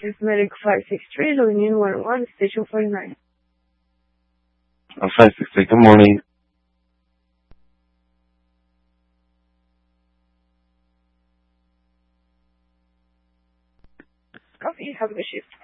is Medic 563, Union 11, Station 49. 563, good morning. Copy, have a good shift.